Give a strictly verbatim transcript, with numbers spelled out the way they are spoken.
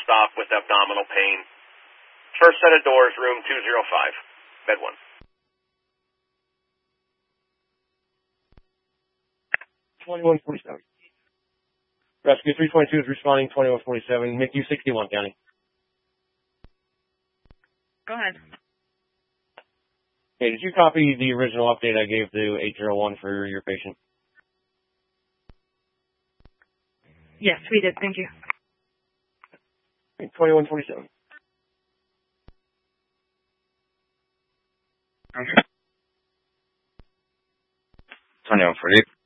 off with abdominal pain. First set of doors, room two oh five, bed one. twenty-one forty-seven. Rescue three twenty-two is responding, twenty-one forty-seven, M I C U sixty-one, County. Go ahead. Hey, did you copy the original update I gave to eight oh one for your patient? Yes, we did. Thank you. twenty-one forty-seven. twenty-one forty-eight.